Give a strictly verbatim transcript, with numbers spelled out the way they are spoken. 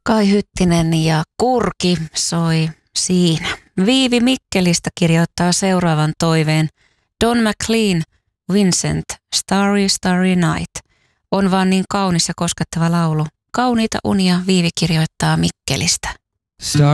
Kai Hyttinen ja Kurki soi siinä. Viivi Mikkelistä kirjoittaa seuraavan toiveen. Don McLean, Vincent, Starry Starry Night. On vaan niin kaunis ja koskettava laulu. Kauniita unia Viivi kirjoittaa Mikkelistä. Starry